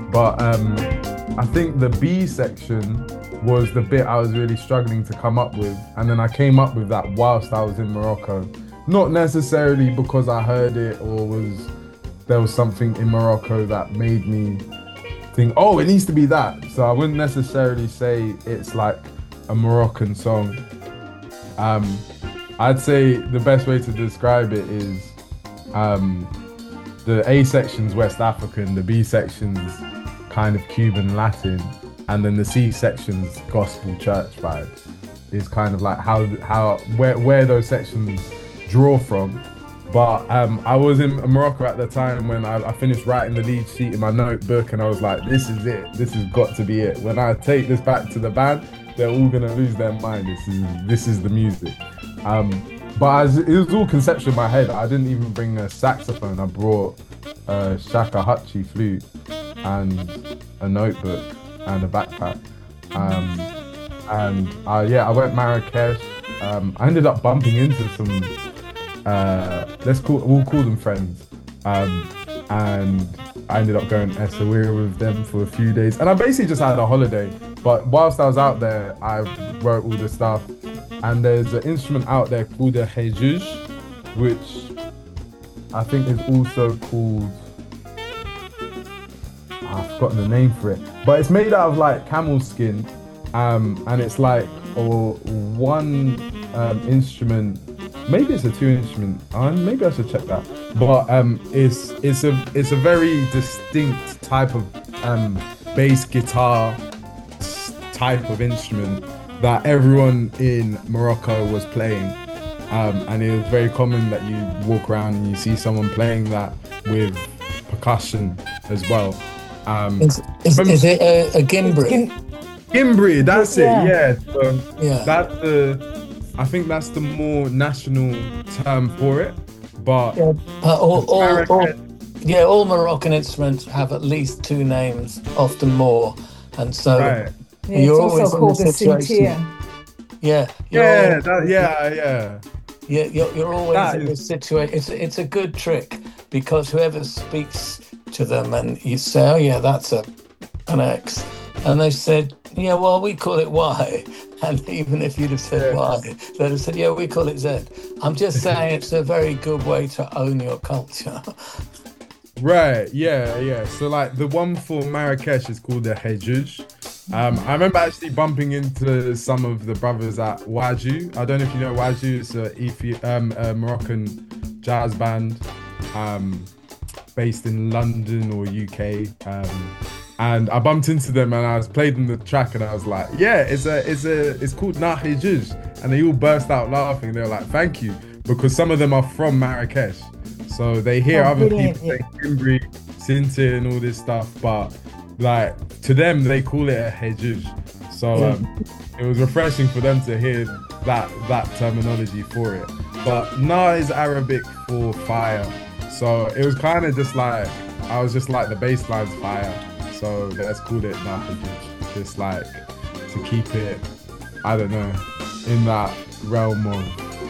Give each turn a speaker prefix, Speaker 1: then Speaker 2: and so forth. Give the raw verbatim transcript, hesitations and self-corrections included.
Speaker 1: But um, I think the B section was the bit I was really struggling to come up with. And then I came up with that whilst I was in Morocco. Not necessarily because I heard it or was there was something in Morocco that made me think, oh, it needs to be that. So I wouldn't necessarily say it's like a Moroccan song. Um, I'd say the best way to describe it is um, the A section's West African, the B section's kind of Cuban Latin, and then the C section's gospel church vibe is kind of like how how where where those sections draw from. But um, I was in Morocco at the time when I, I finished writing the lead sheet in my notebook, and I was like, this is it. This has got to be it. When I take this back to the band, they're all gonna lose their mind. This is this is the music. Um, but as, it was all conceptual in my head. I didn't even bring a saxophone. I brought a shakuhachi flute and a notebook and a backpack. Um, and uh, yeah, I went Marrakesh. Um, I ended up bumping into some. Uh, let's call we'll call them friends, um, and I ended up going to Essaouira with them for a few days, and I basically just had a holiday. But whilst I was out there, I wrote all this stuff, and there's an instrument out there called a hejij, which I think is also called, I've forgotten the name for it, but it's made out of like camel skin, um, and it's like or one um, instrument. Maybe it's a two instrument. Uh, maybe I should check that. But um, it's it's a it's a very distinct type of um, bass guitar type of instrument that everyone in Morocco was playing, um, and it was very common that you walk around and you see someone playing that with percussion as well. Um,
Speaker 2: is, is, is it a, a gimbri?
Speaker 1: Gimbri, that's
Speaker 3: yeah.
Speaker 1: it. Yeah. So
Speaker 2: yeah.
Speaker 1: That's the. I think that's the more national term for it, but
Speaker 2: yeah, uh, all, all, all, yeah, all Moroccan instruments have at least two names, often more, and so
Speaker 1: right.
Speaker 3: yeah,
Speaker 2: you're
Speaker 3: it's
Speaker 2: always
Speaker 3: also called
Speaker 2: in
Speaker 3: the
Speaker 2: the situation.
Speaker 3: Sintia.
Speaker 2: Yeah, you're
Speaker 1: yeah,
Speaker 2: always,
Speaker 1: that, yeah, yeah,
Speaker 2: yeah. You're, you're always
Speaker 1: that
Speaker 2: in
Speaker 1: is...
Speaker 2: this situation. It's it's a good trick because whoever speaks to them and you say, oh yeah, that's a an X, and they said, yeah, well, we call it Y. And even if you'd have said
Speaker 1: yeah.
Speaker 2: Y, they'd have said, yeah, we call it Z. I'm just saying it's a very good way to own your culture.
Speaker 1: Right, yeah, yeah. So like the one for Marrakesh is called the Hejij. Um, I remember actually bumping into some of the brothers at Waju. I don't know if you know Waju. It's a, Ethi- um, a Moroccan jazz band um, based in London or U K. Um, And I bumped into them and I was played them the track and I was like, yeah, it's a, it's a, it's called Nahijij. And they all burst out laughing. They were like, thank you. Because some of them are from Marrakesh. So they hear
Speaker 3: oh,
Speaker 1: other
Speaker 3: brilliant.
Speaker 1: people say Kimbri, Sinti and all this stuff. But like to them, they call it a Hejij. So um, it was refreshing for them to hear that, that terminology for it. But Na is Arabic for fire. So it was kind of just like, I was just like the bass line's fire. So let's call it Nahijij, just like to keep it, I don't know, in that realm of